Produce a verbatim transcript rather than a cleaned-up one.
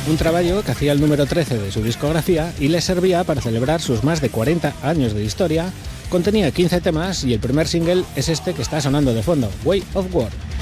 un trabajo que hacía el número trece de su discografía y le servía para celebrar sus más de cuarenta años de historia. Contenía quince temas y el primer single es este que está sonando de fondo, Way of War.